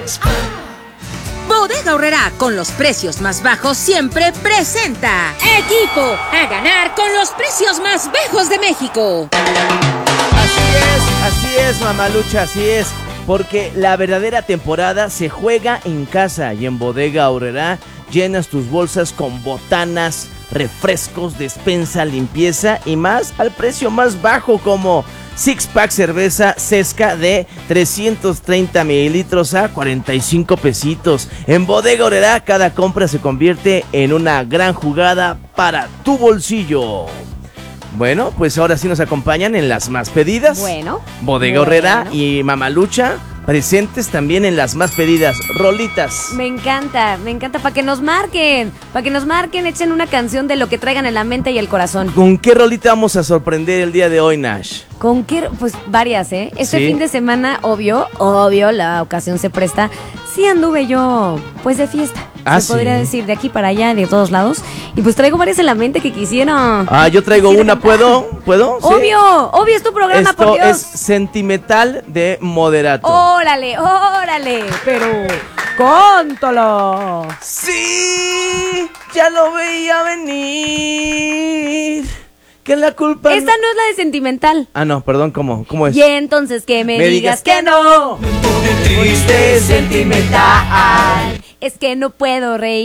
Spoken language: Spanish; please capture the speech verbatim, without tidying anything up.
Bodega Aurrerá, con los precios más bajos siempre presenta Equipo a ganar con los precios más bajos de México. Así es, así es, mamalucha, así es. Porque la verdadera temporada se juega en casa y en Bodega Aurrerá llenas tus bolsas con botanas, refrescos, despensa, limpieza y más al precio más bajo, como Six Pack cerveza Sesca de trescientos treinta mililitros a cuarenta y cinco pesitos. En Bodega Aurrerá cada compra se convierte en una gran jugada para tu bolsillo. Bueno, pues ahora sí nos acompañan en las más pedidas. Bueno. Bodega bueno. Aurrerá y Mamalucha presentes también en las más pedidas. Rolitas. Me encanta, me encanta, para que nos marquen, para que nos marquen, echen una canción de lo que traigan en la mente y el corazón. ¿Con qué rolita vamos a sorprender el día de hoy, Nash? ¿Con qué? Pues varias, ¿eh? Este ¿Sí? fin de semana, obvio, obvio, la ocasión se presta. Sí anduve yo, pues de fiesta. Ah, se podría ¿sí? decir, de aquí para allá, de todos lados. Y pues traigo varias en la mente que quisiera. Ah, yo traigo quisiera una, cantar. ¿puedo? ¿Puedo? ¿Sí? Obvio, obvio, es tu programa, Esto por Dios. es Sentimental de Moderato. Órale, órale, pero cántalo. Sí, ya lo veía venir. Que la culpa Esta no es la de Sentimental. Ah, no, perdón, ¿cómo? ¿Cómo es? Y entonces que me, Me digas digas que que no. Triste, Sentimental. Es que no puedo reír.